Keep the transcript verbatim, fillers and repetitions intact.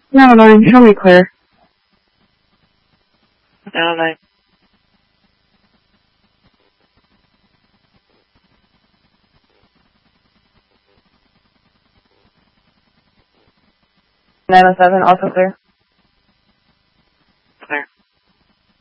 nine oh nine, show me clear. nine oh nine. nine oh seven, also clear.